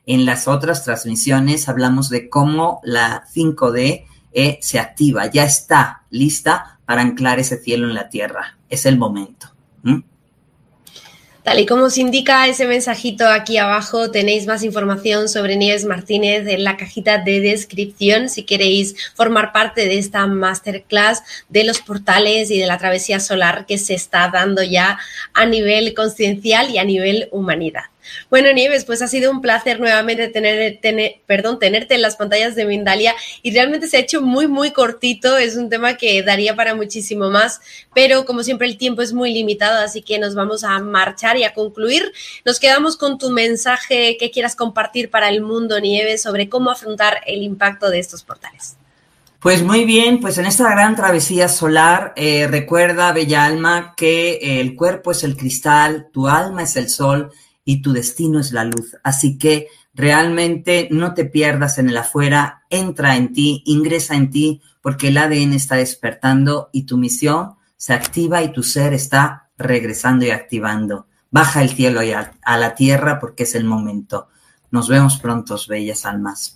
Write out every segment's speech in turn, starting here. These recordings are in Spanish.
en las otras transmisiones hablamos de cómo la 5D se activa, ya está lista para anclar ese cielo en la tierra. Es el momento. Tal y como os indica ese mensajito aquí abajo, tenéis más información sobre Nieves Martínez en la cajita de descripción si queréis formar parte de esta masterclass de los portales y de la travesía solar que se está dando ya a nivel consciencial y a nivel humanidad. Bueno, Nieves, pues ha sido un placer nuevamente tenerte en las pantallas de Mindalia y realmente se ha hecho muy, muy cortito. Es un tema que daría para muchísimo más, pero como siempre el tiempo es muy limitado, así que nos vamos a marchar y a concluir. Nos quedamos con tu mensaje que quieras compartir para el mundo, Nieves, sobre cómo afrontar el impacto de estos portales. Pues muy bien, pues en esta gran travesía solar, recuerda, bella alma, que el cuerpo es el cristal, tu alma es el sol, y tu destino es la luz. Así que realmente no te pierdas en el afuera, entra en ti, ingresa en ti, porque el ADN está despertando y tu misión se activa y tu ser está regresando y activando. Baja el cielo a la tierra porque es el momento. Nos vemos pronto, bellas almas.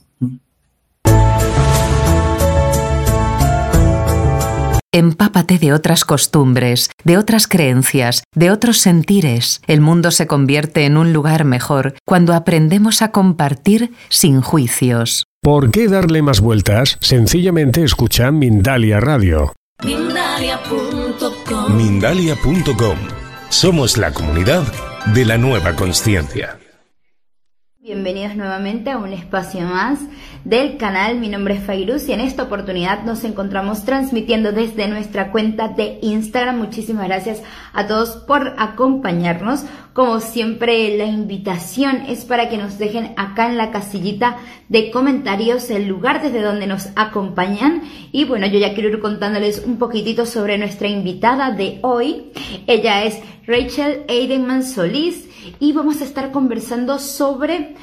Empápate de otras costumbres, de otras creencias, de otros sentires. El mundo se convierte en un lugar mejor cuando aprendemos a compartir sin juicios. ¿Por qué darle más vueltas? Sencillamente escucha Mindalia Radio. Mindalia.com. Mindalia.com. Somos la comunidad de la nueva consciencia. Bienvenidos nuevamente a un espacio más del canal. Mi nombre es Fairuz y en esta oportunidad nos encontramos transmitiendo desde nuestra cuenta de Instagram. Muchísimas gracias a todos por acompañarnos. Como siempre, la invitación es para que nos dejen acá en la casillita de comentarios el lugar desde donde nos acompañan. Y bueno, yo ya quiero ir contándoles un poquitito sobre nuestra invitada de hoy. Ella es Rachel Eidenman Solís. Y vamos a estar conversando sobre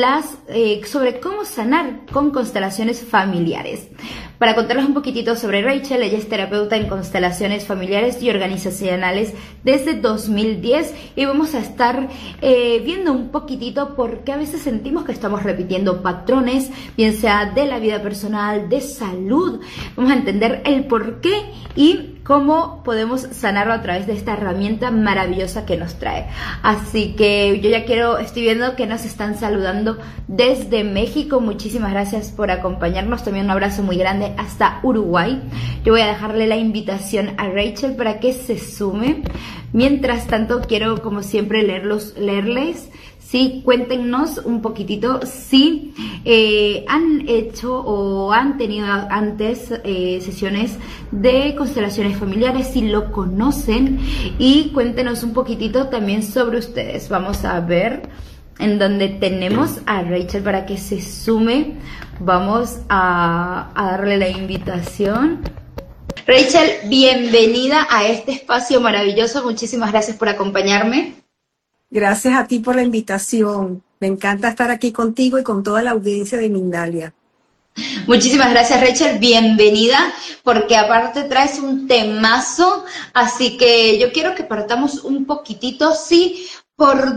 cómo sanar con constelaciones familiares. Para contarles un poquitito sobre Rachel, ella es terapeuta en constelaciones familiares y organizacionales desde 2010 y vamos a estar viendo un poquitito por qué a veces sentimos que estamos repitiendo patrones, bien sea de la vida personal, de salud. Vamos a entender el por qué y cómo podemos sanarlo a través de esta herramienta maravillosa que nos trae. Así que yo ya estoy viendo que nos están saludando desde México. Muchísimas gracias por acompañarnos. También un abrazo muy grande hasta Uruguay. Yo voy a dejarle la invitación a Rachel para que se sume. Mientras tanto, quiero como siempre leerles. Sí, cuéntenos un poquitito si han hecho o han tenido antes sesiones de constelaciones familiares, si lo conocen, y cuéntenos un poquitito también sobre ustedes. Vamos a ver en donde tenemos a Rachel para que se sume. Vamos a darle la invitación. Rachel, bienvenida a este espacio maravilloso. Muchísimas gracias por acompañarme. Gracias a ti por la invitación. Me encanta estar aquí contigo y con toda la audiencia de Mindalia. Muchísimas gracias, Rachel. Bienvenida, porque aparte traes un temazo, así que yo quiero que partamos un poquitito, sí. ¿Por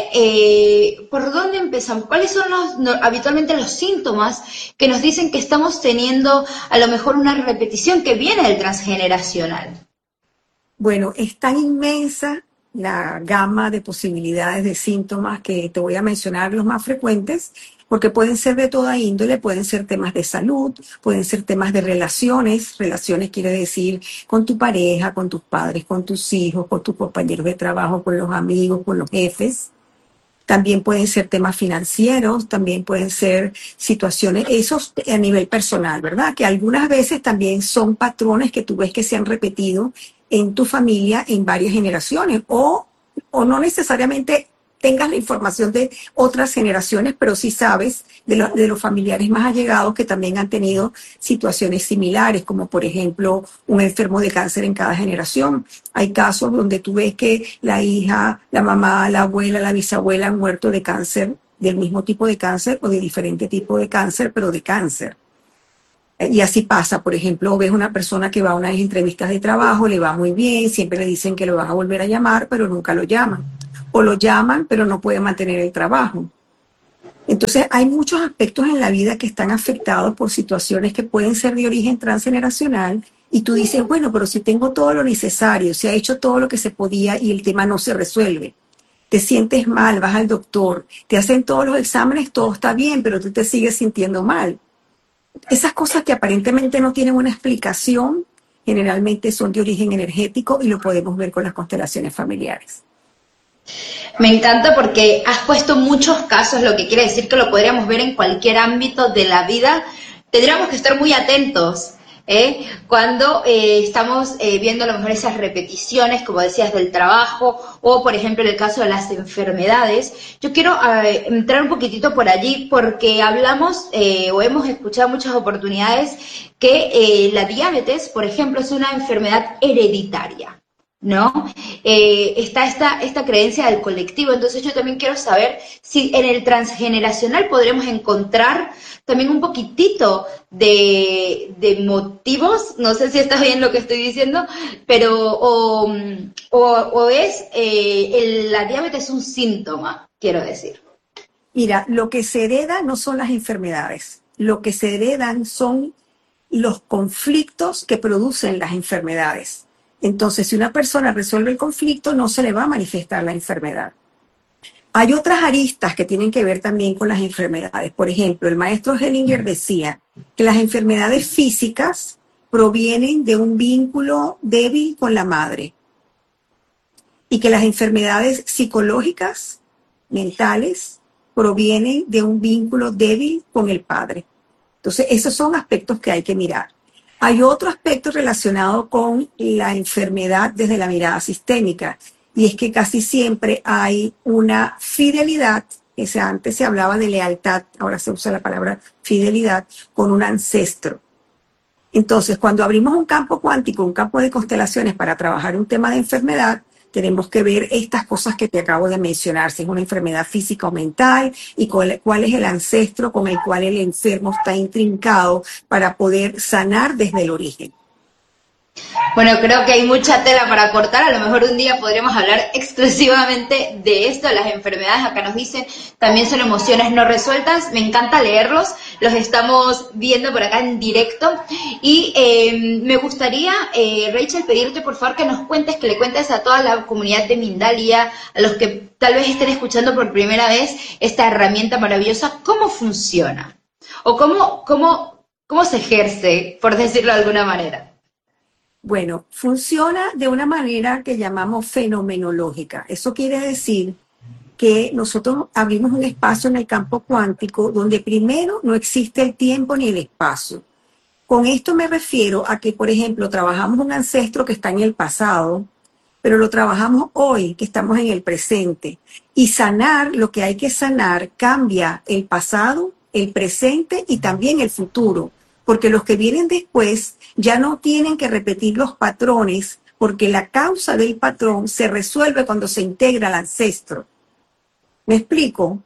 dónde empezamos? ¿Cuáles son habitualmente los síntomas que nos dicen que estamos teniendo a lo mejor una repetición que viene del transgeneracional? Bueno, es tan inmensa la gama de posibilidades de síntomas que te voy a mencionar los más frecuentes, porque pueden ser de toda índole, pueden ser temas de salud, pueden ser temas de relaciones quiere decir con tu pareja, con tus padres, con tus hijos, con tus compañeros de trabajo, con los amigos, con los jefes. También pueden ser temas financieros, también pueden ser situaciones, esos a nivel personal, ¿verdad? Que algunas veces también son patrones que tú ves que se han repetido en tu familia en varias generaciones o no necesariamente tengas la información de otras generaciones, pero sí sabes de los familiares más allegados que también han tenido situaciones similares, como por ejemplo un enfermo de cáncer en cada generación. Hay casos donde tú ves que la hija, la mamá, la abuela, la bisabuela han muerto de cáncer, del mismo tipo de cáncer o de diferente tipo de cáncer, pero de cáncer. Y así pasa, por ejemplo, ves una persona que va a unas entrevistas de trabajo, le va muy bien, siempre le dicen que lo van a volver a llamar, pero nunca lo llaman. O lo llaman, pero no puede mantener el trabajo. Entonces, hay muchos aspectos en la vida que están afectados por situaciones que pueden ser de origen transgeneracional y tú dices, bueno, pero si tengo todo lo necesario, se ha hecho todo lo que se podía y el tema no se resuelve. Te sientes mal, vas al doctor, te hacen todos los exámenes, todo está bien, pero tú te sigues sintiendo mal. Esas cosas que aparentemente no tienen una explicación, generalmente son de origen energético y lo podemos ver con las constelaciones familiares. Me encanta porque has puesto muchos casos, lo que quiere decir que lo podríamos ver en cualquier ámbito de la vida. Tendríamos que estar muy atentos cuando estamos viendo a lo mejor esas repeticiones, como decías, del trabajo o, por ejemplo, en el caso de las enfermedades. Yo quiero entrar un poquitito por allí porque hablamos o hemos escuchado muchas oportunidades que la diabetes, por ejemplo, es una enfermedad hereditaria, ¿no? Está esta creencia del colectivo. Entonces yo también quiero saber si en el transgeneracional podremos encontrar también un poquitito de motivos, no sé si está bien lo que estoy diciendo, pero o es la diabetes un síntoma, quiero decir. Mira, lo que se hereda no son las enfermedades, lo que se heredan son los conflictos que producen las enfermedades. Entonces, si una persona resuelve el conflicto, no se le va a manifestar la enfermedad. Hay otras aristas que tienen que ver también con las enfermedades. Por ejemplo, el maestro Hellinger decía que las enfermedades físicas provienen de un vínculo débil con la madre y que las enfermedades psicológicas, mentales, provienen de un vínculo débil con el padre. Entonces, esos son aspectos que hay que mirar. Hay otro aspecto relacionado con la enfermedad desde la mirada sistémica, y es que casi siempre hay una fidelidad, antes se hablaba de lealtad, ahora se usa la palabra fidelidad, con un ancestro. Entonces, cuando abrimos un campo cuántico, un campo de constelaciones para trabajar un tema de enfermedad, tenemos que ver estas cosas que te acabo de mencionar, si es una enfermedad física o mental y cuál es el ancestro con el cual el enfermo está intrincado para poder sanar desde el origen. Bueno, creo que hay mucha tela para cortar. A lo mejor un día podremos hablar exclusivamente de esto, de las enfermedades. Acá nos dicen, también son emociones no resueltas. Me encanta leerlos, los estamos viendo por acá en directo. Y me gustaría, Rachel, pedirte por favor que nos cuentes, que le cuentes a toda la comunidad de Mindalia, a los que tal vez estén escuchando por primera vez esta herramienta maravillosa, cómo funciona o cómo se ejerce, por decirlo de alguna manera. Bueno, funciona de una manera que llamamos fenomenológica. Eso quiere decir que nosotros abrimos un espacio en el campo cuántico donde primero no existe el tiempo ni el espacio. Con esto me refiero a que, por ejemplo, trabajamos un ancestro que está en el pasado, pero lo trabajamos hoy, que estamos en el presente. Y sanar, lo que hay que sanar, cambia el pasado, el presente y también el futuro. Porque los que vienen después ya no tienen que repetir los patrones, porque la causa del patrón se resuelve cuando se integra al ancestro. ¿Me explico?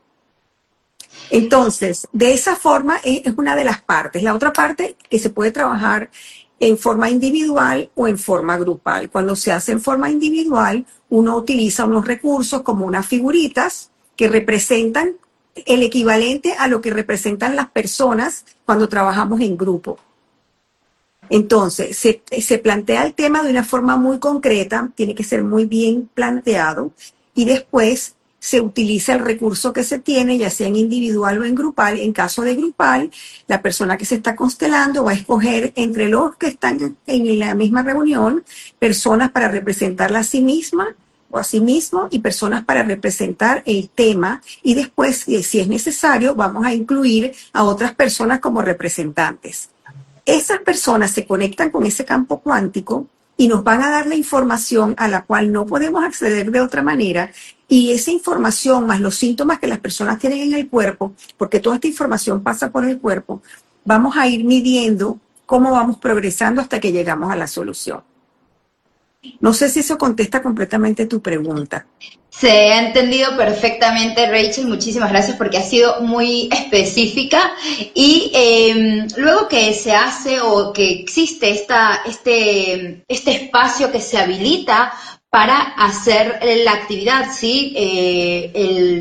Entonces, de esa forma es una de las partes. La otra parte que se puede trabajar en forma individual o en forma grupal. Cuando se hace en forma individual, uno utiliza unos recursos como unas figuritas que representan el equivalente a lo que representan las personas cuando trabajamos en grupo. Entonces, se plantea el tema de una forma muy concreta, tiene que ser muy bien planteado, y después se utiliza el recurso que se tiene, ya sea en individual o en grupal. En caso de grupal, la persona que se está constelando va a escoger entre los que están en la misma reunión, personas para representarla a sí misma o a sí mismo y personas para representar el tema, y después, si es necesario, vamos a incluir a otras personas como representantes. Esas personas se conectan con ese campo cuántico y nos van a dar la información a la cual no podemos acceder de otra manera, y esa información más los síntomas que las personas tienen en el cuerpo, porque toda esta información pasa por el cuerpo, vamos a ir midiendo cómo vamos progresando hasta que llegamos a la solución. No sé si eso contesta completamente tu pregunta. Se ha entendido perfectamente, Rachel. Muchísimas gracias porque ha sido muy específica. Y luego que se hace o que existe este espacio que se habilita para hacer la actividad, ¿sí?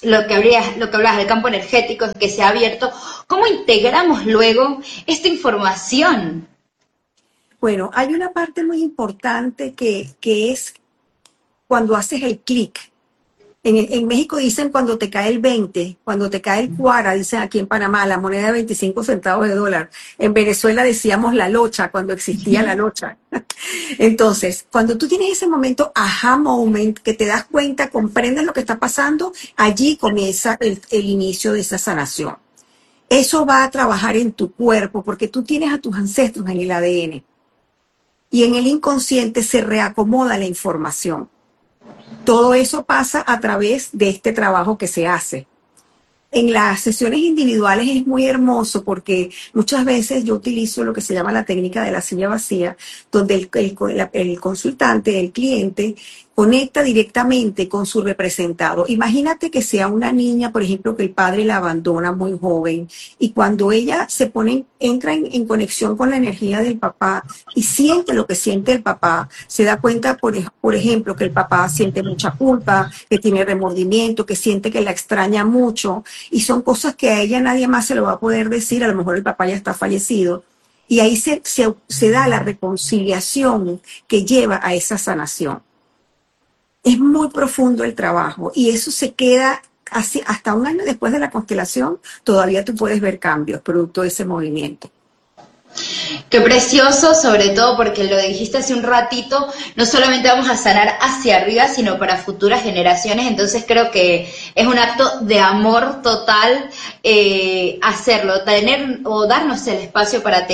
lo que hablabas del campo energético que se ha abierto, ¿cómo integramos luego esta información? Bueno, hay una parte muy importante que es cuando haces el clic. En México dicen cuando te cae el 20, cuando te cae el cuara, dicen aquí en Panamá, la moneda de 25 centavos de dólar. En Venezuela decíamos la locha, cuando existía la locha. Entonces, cuando tú tienes ese momento, aha moment, que te das cuenta, comprendes lo que está pasando, allí comienza el inicio de esa sanación. Eso va a trabajar en tu cuerpo, porque tú tienes a tus ancestros en el ADN. Y en el inconsciente se reacomoda la información. Todo eso pasa a través de este trabajo que se hace. En las sesiones individuales es muy hermoso porque muchas veces yo utilizo lo que se llama la técnica de la silla vacía, donde el consultante, el cliente, conecta directamente con su representado. Imagínate que sea una niña, por ejemplo, que el padre la abandona muy joven y cuando ella entra en conexión con la energía del papá y siente lo que siente el papá, se da cuenta, por ejemplo, que el papá siente mucha culpa, que tiene remordimiento, que siente que la extraña mucho y son cosas que a ella nadie más se lo va a poder decir, a lo mejor el papá ya está fallecido. Y ahí se da la reconciliación que lleva a esa sanación. Es muy profundo el trabajo y eso se queda así hasta un año después de la constelación, todavía tú puedes ver cambios producto de ese movimiento. Qué precioso, sobre todo porque lo dijiste hace un ratito, no solamente vamos a sanar hacia arriba, sino para futuras generaciones, entonces creo que es un acto de amor total hacerlo, tener o darnos el espacio para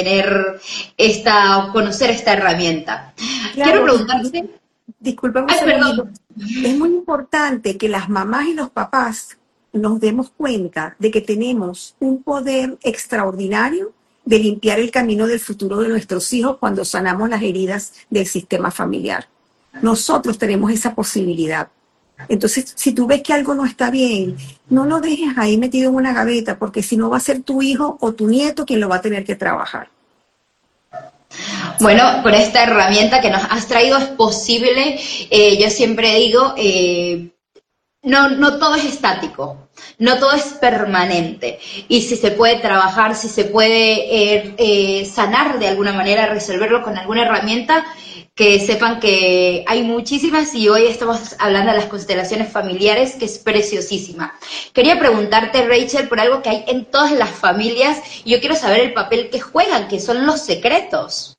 conocer esta herramienta. Claro, Quiero preguntarte... Discúlpame, es muy importante que las mamás y los papás nos demos cuenta de que tenemos un poder extraordinario de limpiar el camino del futuro de nuestros hijos cuando sanamos las heridas del sistema familiar. Nosotros tenemos esa posibilidad. Entonces, si tú ves que algo no está bien, no lo dejes ahí metido en una gaveta, porque si no va a ser tu hijo o tu nieto quien lo va a tener que trabajar. Bueno, con esta herramienta que nos has traído es posible, yo siempre digo, no todo es estático, no todo es permanente. Y si se puede trabajar, si se puede sanar de alguna manera, resolverlo con alguna herramienta, que sepan que hay muchísimas y hoy estamos hablando de las constelaciones familiares, que es preciosísima. Quería preguntarte, Rachel, por algo que hay en todas las familias y yo quiero saber el papel que juegan, que son los secretos.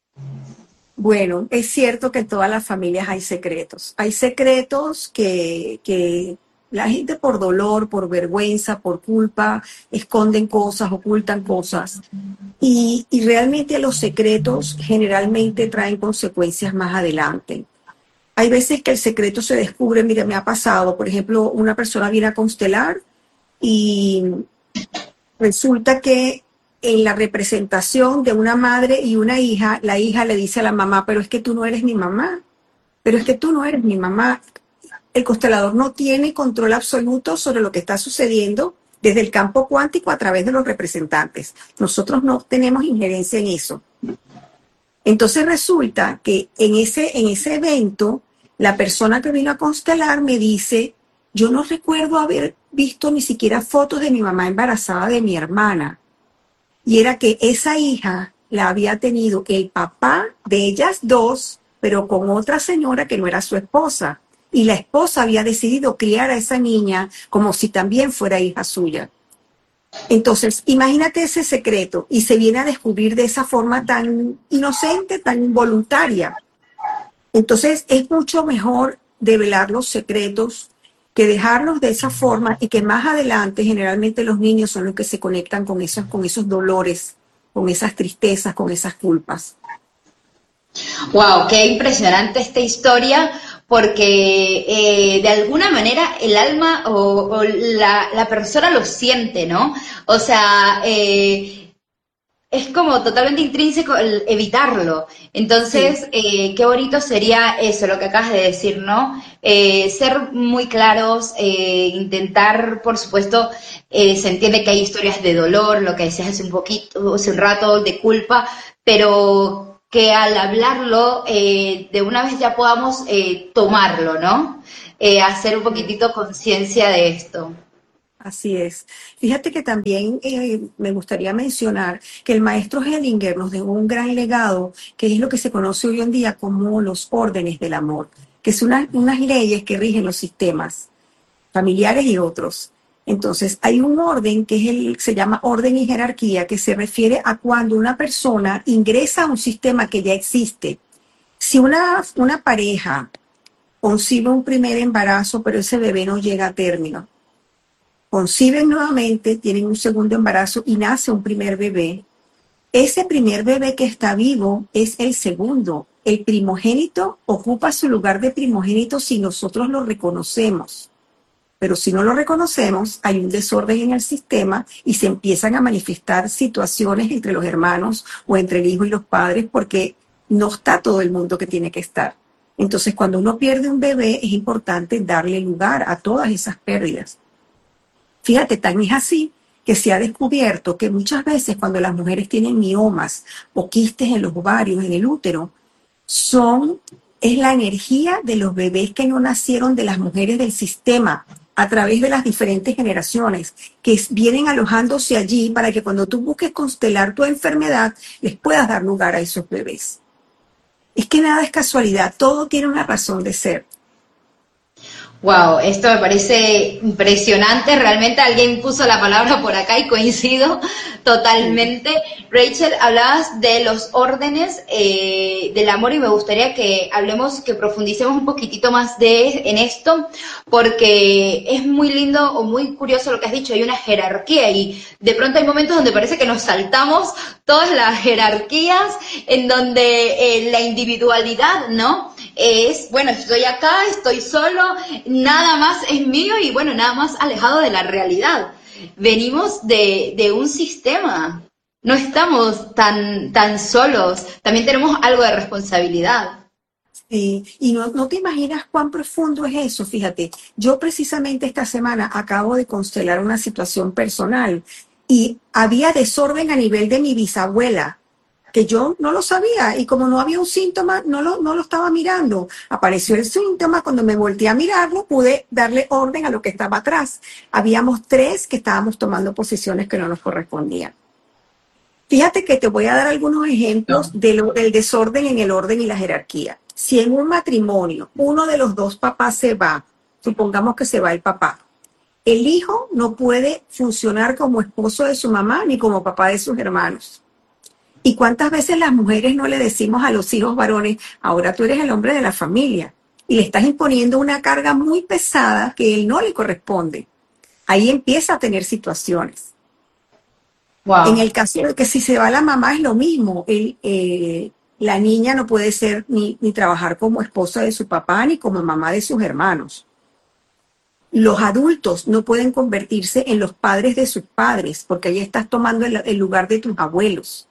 Bueno, es cierto que en todas las familias hay secretos. Hay secretos que la gente por dolor, por vergüenza, por culpa, esconden cosas, ocultan cosas. Y realmente los secretos generalmente traen consecuencias más adelante. Hay veces que el secreto se descubre, mira, me ha pasado, por ejemplo, una persona viene a constelar y resulta que en la representación de una madre y una hija, la hija le dice a la mamá, pero es que tú no eres mi mamá, pero es que tú no eres mi mamá. El constelador no tiene control absoluto sobre lo que está sucediendo desde el campo cuántico a través de los representantes. Nosotros no tenemos injerencia en eso. Entonces resulta que en ese evento, la persona que vino a constelar me dice, yo no recuerdo haber visto ni siquiera fotos de mi mamá embarazada de mi hermana. Y era que esa hija la había tenido el papá de ellas dos, pero con otra señora que no era su esposa. Y la esposa había decidido criar a esa niña como si también fuera hija suya. Entonces, imagínate ese secreto y se viene a descubrir de esa forma tan inocente, tan involuntaria. Entonces, es mucho mejor develar los secretos que dejarlos de esa forma y que más adelante generalmente los niños son los que se conectan con esos dolores, con esas tristezas, con esas culpas. Wow, qué impresionante esta historia, porque de alguna manera el alma o la persona lo siente, ¿no? O sea, es como totalmente intrínseco el evitarlo. Entonces, sí. Qué bonito sería eso, lo que acabas de decir, ¿no? Ser muy claros, intentar, por supuesto, se entiende que hay historias de dolor, lo que decías hace un rato, de culpa, pero que al hablarlo, de una vez ya podamos tomarlo, ¿no? Hacer un poquitito conciencia de esto. Así es. Fíjate que también me gustaría mencionar que el maestro Hellinger nos dejó un gran legado, que es lo que se conoce hoy en día como los órdenes del amor, que son unas leyes que rigen los sistemas familiares y otros. Entonces, hay un orden que se llama orden y jerarquía, que se refiere a cuando una persona ingresa a un sistema que ya existe. Si una pareja concibe un primer embarazo, pero ese bebé no llega a término, conciben nuevamente, tienen un segundo embarazo y nace un primer bebé. Ese primer bebé que está vivo es el segundo. El primogénito ocupa su lugar de primogénito si nosotros lo reconocemos. Pero si no lo reconocemos, hay un desorden en el sistema y se empiezan a manifestar situaciones entre los hermanos o entre el hijo y los padres porque no está todo el mundo que tiene que estar. Entonces, cuando uno pierde un bebé, es importante darle lugar a todas esas pérdidas. Fíjate, tan es así que se ha descubierto que muchas veces cuando las mujeres tienen miomas o quistes en los ovarios, en el útero, es la energía de los bebés que no nacieron de las mujeres del sistema a través de las diferentes generaciones que vienen alojándose allí para que cuando tú busques constelar tu enfermedad, les puedas dar lugar a esos bebés. Es que nada es casualidad, todo tiene una razón de ser. Wow, esto me parece impresionante. Realmente alguien puso la palabra por acá y coincido totalmente. Rachel, hablabas de los órdenes del amor y me gustaría que hablemos, que profundicemos un poquitito más en esto, porque es muy lindo o muy curioso lo que has dicho. Hay una jerarquía y de pronto hay momentos donde parece que nos saltamos todas las jerarquías, en donde la individualidad, ¿no? Es, bueno, estoy acá, estoy solo, nada más es mío y bueno, nada más alejado de la realidad. Venimos de un sistema, no estamos tan solos, también tenemos algo de responsabilidad. Sí, y no te imaginas cuán profundo es eso, fíjate. Yo precisamente esta semana acabo de constelar una situación personal y había desorden a nivel de mi bisabuela, que yo no lo sabía y como no había un síntoma, no lo estaba mirando. Apareció el síntoma, cuando me volteé a mirarlo, pude darle orden a lo que estaba atrás. Habíamos 3 que estábamos tomando posiciones que no nos correspondían. Fíjate que te voy a dar algunos ejemplos del desorden en el orden y la jerarquía. Si en un matrimonio uno de los 2 papás se va, supongamos que se va el papá, el hijo no puede funcionar como esposo de su mamá ni como papá de sus hermanos. ¿Y cuántas veces las mujeres no le decimos a los hijos varones, ahora tú eres el hombre de la familia? Y le estás imponiendo una carga muy pesada que él no le corresponde. Ahí empieza a tener situaciones. Wow. En el caso de que si se va la mamá es lo mismo. La niña no puede ser ni trabajar como esposa de su papá ni como mamá de sus hermanos. Los adultos no pueden convertirse en los padres de sus padres porque ahí estás tomando el lugar de tus abuelos.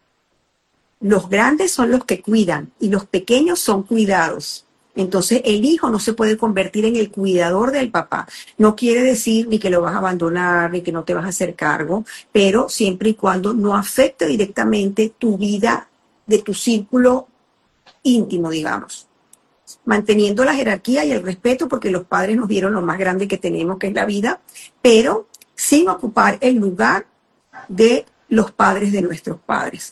Los grandes son los que cuidan y los pequeños son cuidados. Entonces el hijo no se puede convertir en el cuidador del papá. No quiere decir ni que lo vas a abandonar, ni que no te vas a hacer cargo, pero siempre y cuando no afecte directamente tu vida de tu círculo íntimo, digamos. Manteniendo la jerarquía y el respeto, porque los padres nos dieron lo más grande que tenemos, que es la vida, pero sin ocupar el lugar de los padres de nuestros padres.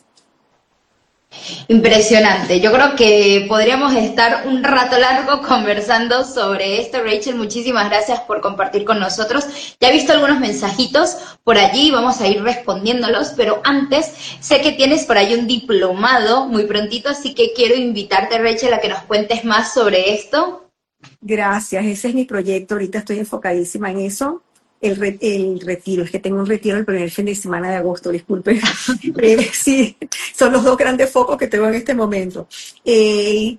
Impresionante. Yo creo que podríamos estar un rato largo conversando sobre esto. Rachel, muchísimas gracias por compartir con nosotros. Ya he visto algunos mensajitos por allí, vamos a ir respondiéndolos, pero antes sé que tienes por ahí un diplomado muy prontito, así que quiero invitarte, Rachel, a que nos cuentes más sobre esto. Gracias, ese es mi proyecto. Ahorita estoy enfocadísima en eso. El retiro, es que tengo un retiro el primer fin de semana de agosto, disculpe. Sí, son los 2 grandes focos que tengo en este momento. El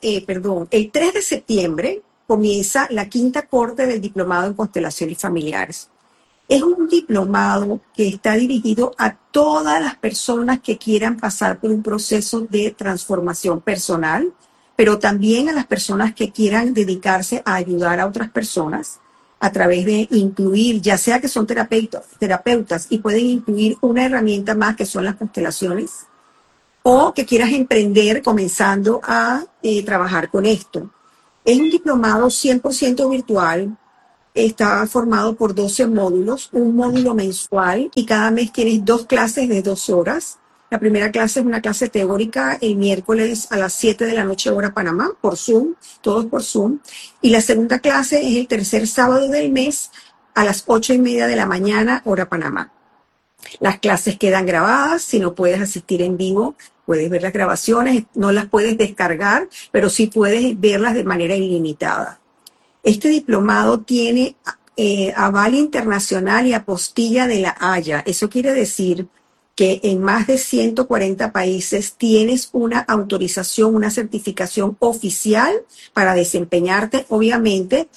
3 de septiembre comienza la 5ª corte del Diplomado en Constelaciones Familiares. Es un diplomado que está dirigido a todas las personas que quieran pasar por un proceso de transformación personal, pero también a las personas que quieran dedicarse a ayudar a otras personas a través de incluir, ya sea que son terapeutas y pueden incluir una herramienta más que son las constelaciones, o que quieras emprender comenzando a trabajar con esto. Es un diplomado 100% virtual, está formado por 12 módulos, un módulo mensual, y cada mes tienes 2 clases de 2 horas. La primera clase es una clase teórica el miércoles a las 7 de la noche hora Panamá, por Zoom, todos por Zoom. Y la segunda clase es el tercer sábado del mes a las 8:30 de la mañana hora Panamá. Las clases quedan grabadas, si no puedes asistir en vivo, puedes ver las grabaciones, no las puedes descargar, pero sí puedes verlas de manera ilimitada. Este diplomado tiene aval internacional y apostilla de la Haya. Eso quiere decir que en más de 140 países tienes una autorización, una certificación oficial para desempeñarte. Obviamente,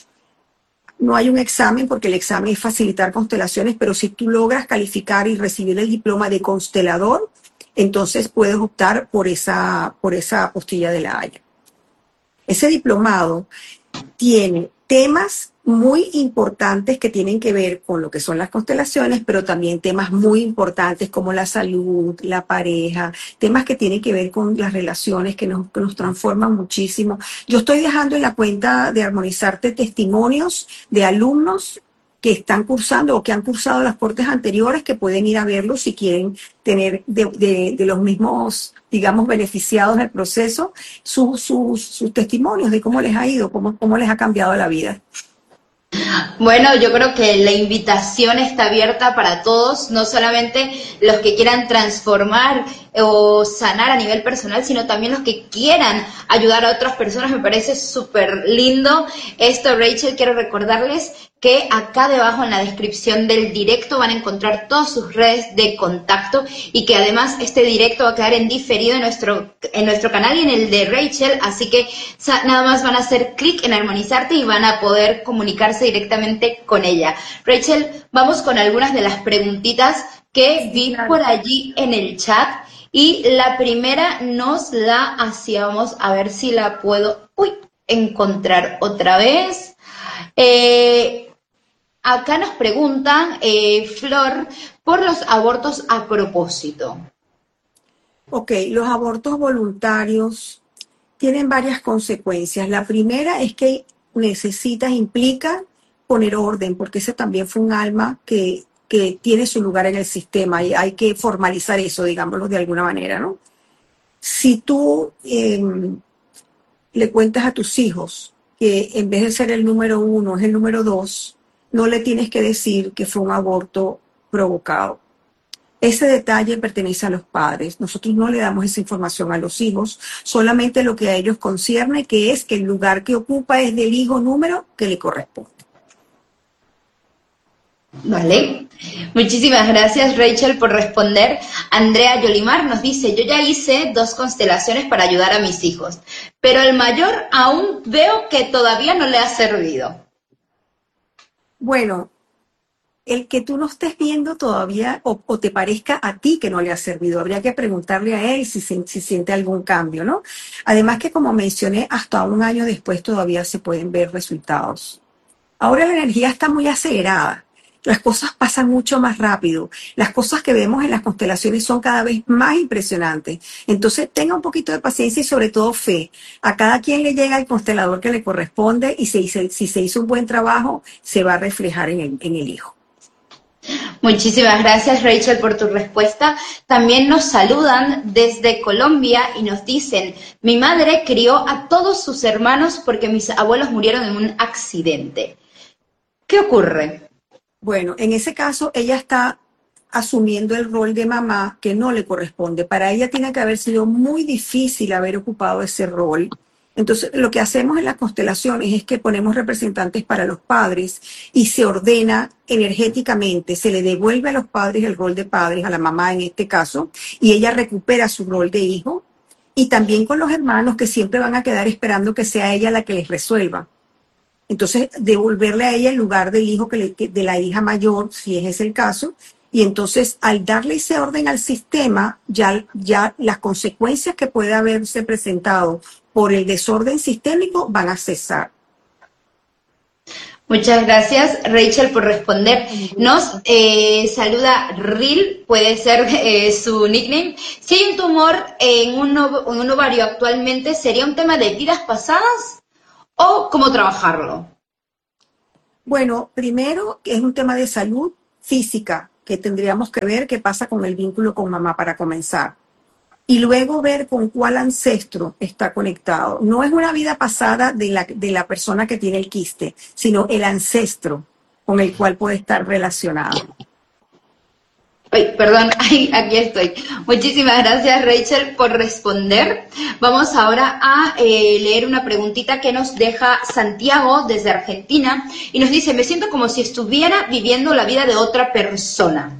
no hay un examen porque el examen es facilitar constelaciones, pero si tú logras calificar y recibir el diploma de constelador, entonces puedes optar por esa apostilla de la Haya. Ese diplomado tiene temas muy importantes que tienen que ver con lo que son las constelaciones, pero también temas muy importantes como la salud, la pareja, temas que tienen que ver con las relaciones que nos transforman muchísimo. Yo estoy dejando en la cuenta de Armonizarte testimonios de alumnos que están cursando o que han cursado las cortes anteriores, que pueden ir a verlos si quieren tener de los mismos, digamos, beneficiados del proceso, sus testimonios de cómo les ha ido, cómo les ha cambiado la vida. Bueno, yo creo que la invitación está abierta para todos, no solamente los que quieran transformar o sanar a nivel personal, sino también los que quieran ayudar a otras personas. Me parece súper lindo esto, Rachel. Quiero recordarles que acá debajo en la descripción del directo van a encontrar todas sus redes de contacto y que además este directo va a quedar en diferido en nuestro canal y en el de Rachel, así que nada más van a hacer clic en Armonizarte y van a poder comunicarse directamente con ella. Rachel, vamos con algunas de las preguntitas que vi por allí en el chat y la primera nos la hacíamos, a ver si la puedo encontrar otra vez. Acá nos preguntan, Flor, por los abortos a propósito. Ok, los abortos voluntarios tienen varias consecuencias. La primera es que implica poner orden, porque ese también fue un alma que tiene su lugar en el sistema y hay que formalizar eso, digámoslo de alguna manera, ¿no? Si tú le cuentas a tus hijos que en vez de ser el número 1 es el número 2, no le tienes que decir que fue un aborto provocado. Ese detalle pertenece a los padres. Nosotros no le damos esa información a los hijos, solamente lo que a ellos concierne, que es que el lugar que ocupa es del hijo número que le corresponde. Vale, muchísimas gracias, Rachel, por responder. Andrea Yolimar nos dice, yo ya hice 2 constelaciones para ayudar a mis hijos, pero el mayor aún veo que todavía no le ha servido. Bueno, el que tú no estés viendo todavía o te parezca a ti que no le ha servido, habría que preguntarle a él si siente algún cambio, ¿no? Además que, como mencioné, hasta un año después todavía se pueden ver resultados. Ahora la energía está muy acelerada. Las cosas pasan mucho más rápido. Las cosas que vemos en las constelaciones son cada vez más impresionantes. Entonces, tenga un poquito de paciencia y sobre todo fe. A cada quien le llega el constelador que le corresponde y si se hizo un buen trabajo, se va a reflejar en el hijo. Muchísimas gracias, Rachel, por tu respuesta. También nos saludan desde Colombia y nos dicen, mi madre crió a todos sus hermanos porque mis abuelos murieron en un accidente. ¿Qué ocurre? Bueno, en ese caso ella está asumiendo el rol de mamá que no le corresponde. Para ella tiene que haber sido muy difícil haber ocupado ese rol. Entonces, lo que hacemos en las constelaciones es que ponemos representantes para los padres y se ordena energéticamente, se le devuelve a los padres el rol de padres, a la mamá en este caso, y ella recupera su rol de hijo. Y también con los hermanos que siempre van a quedar esperando que sea ella la que les resuelva. Entonces, devolverle a ella el lugar del hijo de la hija mayor, si ese es el caso. Y entonces, al darle ese orden al sistema, ya las consecuencias que puede haberse presentado por el desorden sistémico van a cesar. Muchas gracias, Rachel, por responder. Nos saluda Ril, puede ser su nickname. Si hay un tumor en un ovario actualmente, ¿sería un tema de vidas pasadas o cómo trabajarlo? Bueno, primero es un tema de salud física, que tendríamos que ver qué pasa con el vínculo con mamá para comenzar. Y luego ver con cuál ancestro está conectado. No es una vida pasada de la persona que tiene el quiste, sino el ancestro con el cual puede estar relacionado. Ay, perdón, aquí estoy. Muchísimas gracias, Rachel, por responder. Vamos ahora a leer una preguntita que nos deja Santiago desde Argentina y nos dice, me siento como si estuviera viviendo la vida de otra persona.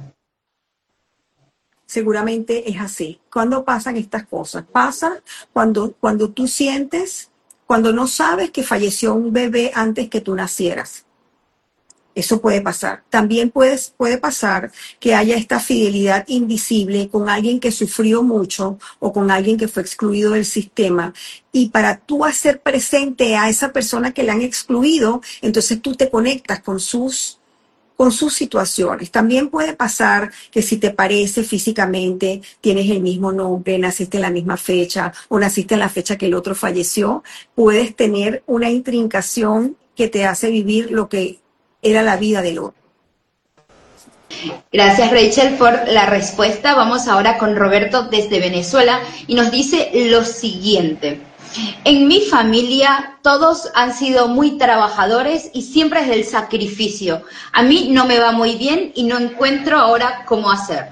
Seguramente es así. ¿Cuándo pasan estas cosas? Pasan cuando tú sientes, cuando no sabes que falleció un bebé antes que tú nacieras. Eso puede pasar. También puede pasar que haya esta fidelidad invisible con alguien que sufrió mucho o con alguien que fue excluido del sistema. Y para tú hacer presente a esa persona que le han excluido, entonces tú te conectas con sus situaciones. También puede pasar que si te parece físicamente, tienes el mismo nombre, naciste en la misma fecha o naciste en la fecha que el otro falleció, puedes tener una intrincación que te hace vivir lo que era la vida del otro. Gracias, Rachel, por la respuesta. Vamos ahora con Roberto desde Venezuela y nos dice lo siguiente. En mi familia todos han sido muy trabajadores y siempre es del sacrificio. A mí no me va muy bien y no encuentro ahora cómo hacer.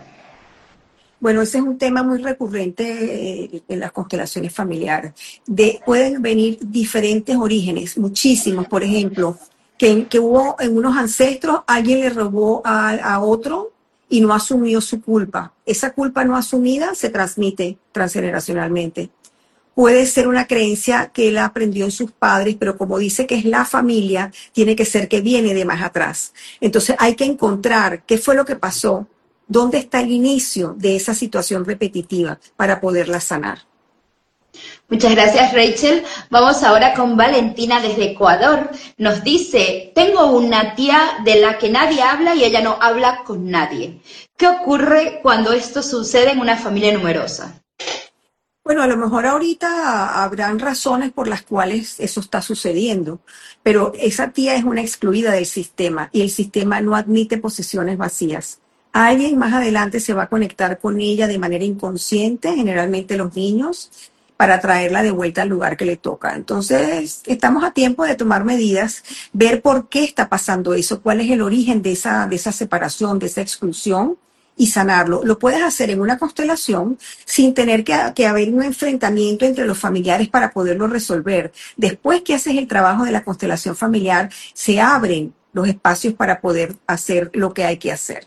Bueno, ese es un tema muy recurrente en las constelaciones familiares. Pueden venir diferentes orígenes, muchísimos. Por ejemplo, que hubo en unos ancestros, alguien le robó a otro y no asumió su culpa. Esa culpa no asumida se transmite transgeneracionalmente. Puede ser una creencia que él aprendió en sus padres, pero como dice que es la familia, tiene que ser que viene de más atrás. Entonces hay que encontrar qué fue lo que pasó, dónde está el inicio de esa situación repetitiva para poderla sanar. Muchas gracias, Rachel. Vamos ahora con Valentina desde Ecuador. Nos dice, tengo una tía de la que nadie habla y ella no habla con nadie. ¿Qué ocurre cuando esto sucede en una familia numerosa? Bueno, a lo mejor ahorita habrán razones por las cuales eso está sucediendo, pero esa tía es una excluida del sistema y el sistema no admite posesiones vacías. Alguien más adelante se va a conectar con ella de manera inconsciente, generalmente los niños, para traerla de vuelta al lugar que le toca. Entonces, estamos a tiempo de tomar medidas, ver por qué está pasando eso, cuál es el origen de esa separación, de esa exclusión, y sanarlo. Lo puedes hacer en una constelación sin tener que haber un enfrentamiento entre los familiares para poderlo resolver. Después que haces el trabajo de la constelación familiar, se abren los espacios para poder hacer lo que hay que hacer.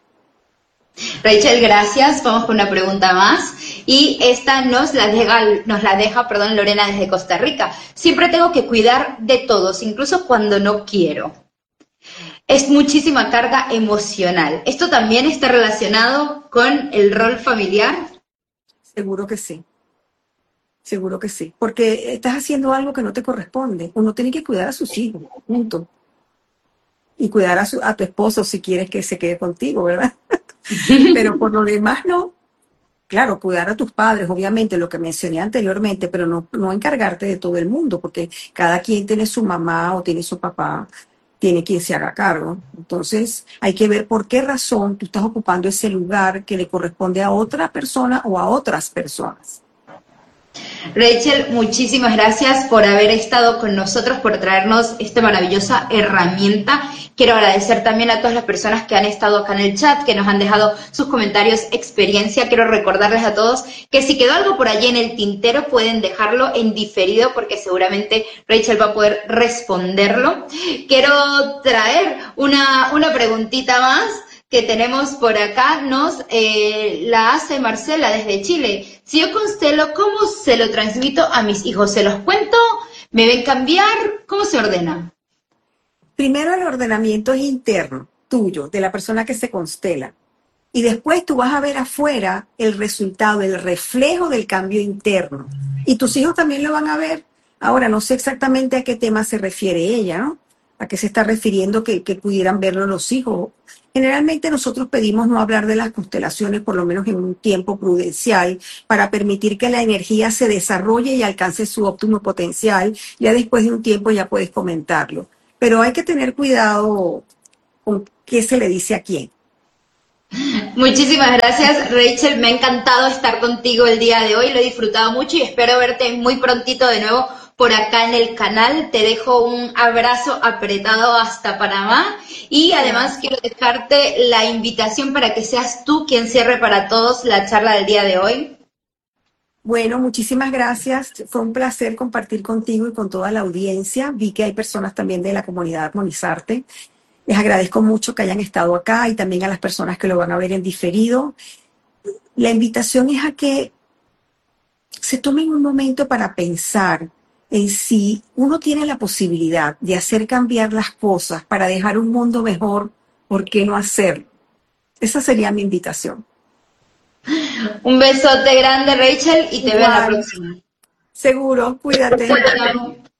Rachel, gracias. Vamos con una pregunta más. Y esta nos la deja Lorena desde Costa Rica. Siempre tengo que cuidar de todos, incluso cuando no quiero. Es muchísima carga emocional. ¿Esto también está relacionado con el rol familiar? Seguro que sí. Seguro que sí. Porque estás haciendo algo que no te corresponde. Uno tiene que cuidar a sus hijos, punto. Y cuidar a tu esposo si quieres que se quede contigo, ¿verdad? Pero por lo demás no. Claro, cuidar a tus padres, obviamente, lo que mencioné anteriormente, pero no encargarte de todo el mundo, porque cada quien tiene su mamá o tiene su papá, tiene quien se haga cargo. Entonces, hay que ver por qué razón tú estás ocupando ese lugar que le corresponde a otra persona o a otras personas. Rachel, muchísimas gracias por haber estado con nosotros, por traernos esta maravillosa herramienta. Quiero agradecer también a todas las personas que han estado acá en el chat, que nos han dejado sus comentarios, experiencia. Quiero recordarles a todos que si quedó algo por allí en el tintero, pueden dejarlo en diferido porque seguramente Rachel va a poder responderlo. Quiero traer una preguntita más que tenemos por acá, la hace Marcela desde Chile. Si yo constelo, ¿cómo se lo transmito a mis hijos? ¿Se los cuento? ¿Me ven cambiar? ¿Cómo se ordena? Primero el ordenamiento es interno, tuyo, de la persona que se constela. Y después tú vas a ver afuera el resultado, el reflejo del cambio interno. Y tus hijos también lo van a ver. Ahora, no sé exactamente a qué tema se refiere ella, ¿no? ¿A qué se está refiriendo que pudieran verlo los hijos? Generalmente nosotros pedimos no hablar de las constelaciones, por lo menos en un tiempo prudencial, para permitir que la energía se desarrolle y alcance su óptimo potencial. Ya después de un tiempo ya puedes comentarlo. pero hay que tener cuidado con qué se le dice a quién. Muchísimas gracias, Rachel. Me ha encantado estar contigo el día de hoy. Lo he disfrutado mucho y espero verte muy prontito de nuevo por acá en el canal. Te dejo un abrazo apretado hasta Panamá y además quiero dejarte la invitación para que seas tú quien cierre para todos la charla del día de hoy. Bueno, muchísimas gracias. Fue un placer compartir contigo y con toda la audiencia. Vi que hay personas también de la comunidad Armonizarte. Les agradezco mucho que hayan estado acá y también a las personas que lo van a ver en diferido. La invitación es a que se tomen un momento para pensar en si uno tiene la posibilidad de hacer cambiar las cosas para dejar un mundo mejor, ¿por qué no hacerlo? Esa sería mi invitación. Un besote grande, Rachel, y te veo en la próxima. Seguro, cuídate.